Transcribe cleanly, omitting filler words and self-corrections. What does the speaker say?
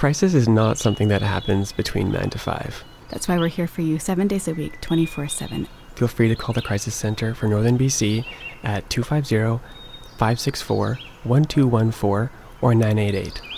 crisis is not something that happens between 9 to 5. That's why we're here for you 7 days a week, 24/7. Feel free to call the Crisis Center for Northern BC at 250-564-1214 or 988.